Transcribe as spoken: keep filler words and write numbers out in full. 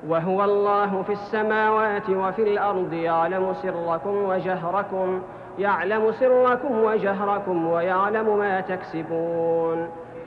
وهو الله في السماوات وفي الأرض يعلم سركم وجهركم يعلم سركم وجهركم ويعلم ما تكسبون